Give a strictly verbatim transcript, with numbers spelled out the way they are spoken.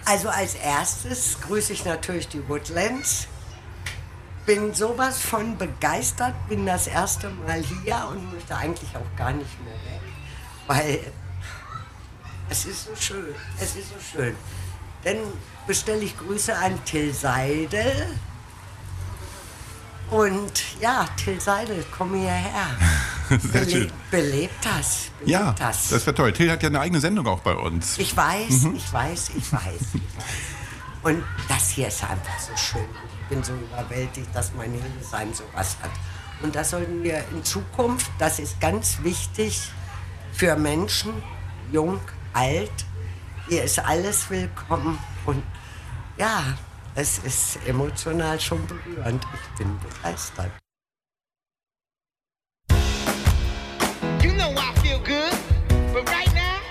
Also als erstes grüße ich natürlich die Woodlands. Bin sowas von begeistert, bin das erste Mal hier und möchte eigentlich auch gar nicht mehr weg, weil es ist so schön, es ist so schön. Dann bestelle ich Grüße an Till Seidel. Und ja, Till Seidel, komm hierher. Sehr Bele schön. Belebt das. Belebt Ja, das. das wäre toll. Till hat ja eine eigene Sendung auch bei uns. Ich weiß, mhm. ich weiß, ich weiß, ich weiß. Und das hier ist einfach so schön. Ich bin so überwältigt, dass mein Hildesheim sowas hat. Und das sollten wir in Zukunft, das ist ganz wichtig für Menschen, jung, alt. Hier ist alles willkommen. Und ja, es ist emotional schon berührend. Ich bin begeistert.